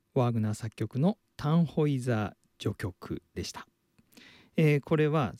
ワーグナー作曲のタンホイザー序曲でした。これは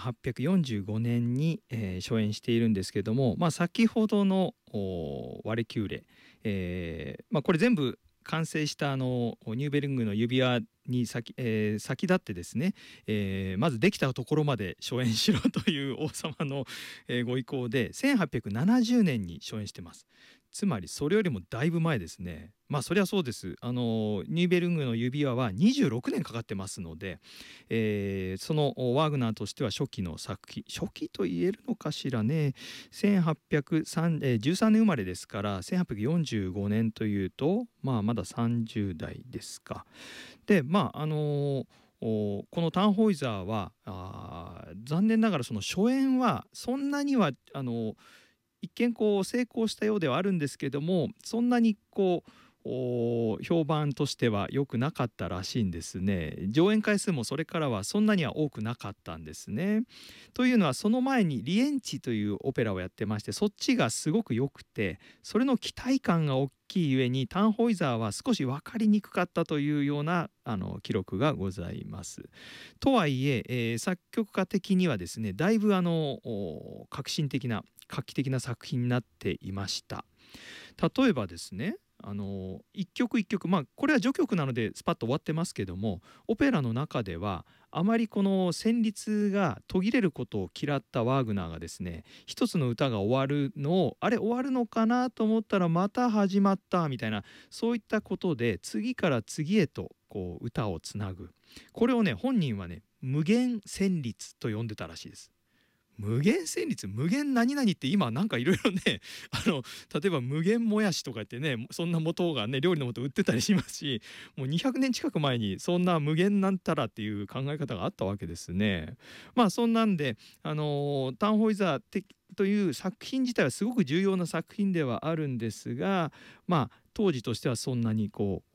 1845年に、初演しているんですけども、先ほどのワレキューレ、これ全部完成したニューベルングの指輪に先立ってですね、まずできたところまで初演しろという王様の、ご意向で1870年に初演してます。つまりそれよりもだいぶ前ですね。そりゃそうです。ニューベルングの指輪は26年かかってますので、そのワーグナーとしては初期の作品、初期と言えるのかしらね。1813年生まれですから1845年というと、まだ30代ですか。でこのタンホイザーは残念ながらその初演はそんなには一見成功したようではあるんですけども、そんなに評判としては良くなかったらしいんですね。上演回数もそれからはそんなには多くなかったんですね。というのはその前にリエンチというオペラをやってまして、そっちがすごく良くて、それの期待感が大きいゆえにタンホイザーは少し分かりにくかったというような記録がございます。とはいえ作曲家的にはですね、だいぶ革新的な画期的な作品になっていました。例えばですね、一曲一曲、これは序曲なのでスパッと終わってますけども、オペラの中ではあまりこの旋律が途切れることを嫌ったワーグナーがですね、一つの歌が終わるのを終わるのかなと思ったらまた始まったみたいな、そういったことで次から次へと歌をつなぐ。これをね、本人はね、無限旋律と呼んでたらしいです。無限旋律、無限何々って今なんかいろいろね例えば無限もやしとか言ってね、そんな素がね料理の素売ってたりしますし、もう200年近く前にそんな無限なんたらっていう考え方があったわけですね。そんなんでタンホイザーという作品自体はすごく重要な作品ではあるんですが、当時としてはそんなに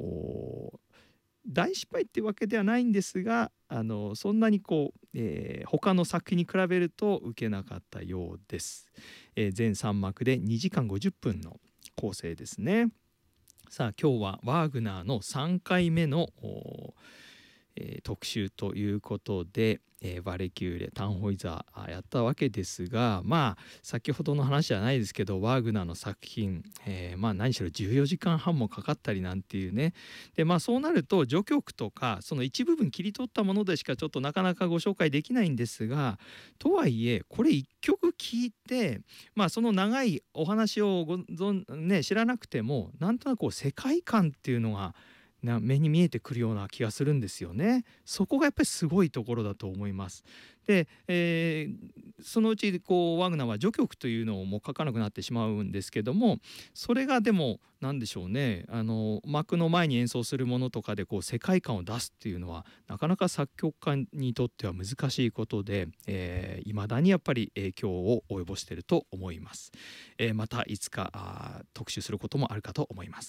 大失敗っていうわけではないんですが、そんなに他の作品に比べると受けなかったようです。全3幕で2時間50分の構成ですね。さあ今日はワーグナーの3回目の特集ということで、バレキューレ、タンホイザーやったわけですが、先ほどの話じゃないですけど、ワーグナーの作品、何しろ14時間半もかかったりなんていうね。でそうなると序曲とかその一部分切り取ったものでしかちょっとなかなかご紹介できないんですが、とはいえこれ一曲聞いて、その長いお話を知らなくてもなんとなく世界観っていうのが目に見えてくるような気がするんですよね。そこがやっぱりすごいところだと思います。で、そのうちワーグナーは序曲というのをもう書かなくなってしまうんですけども、それがでも何でしょうね、幕の前に演奏するものとかで世界観を出すっていうのはなかなか作曲家にとっては難しいことで、未だにやっぱり影響を及ぼしていると思います。またいつか特集することもあるかと思います。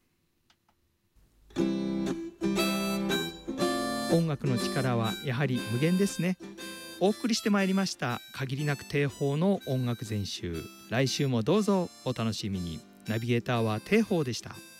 音楽の力はやはり無限ですね。お送りしてまいりました限りなく定法の音楽全集。来週もどうぞお楽しみに。ナビゲーターは定法でした。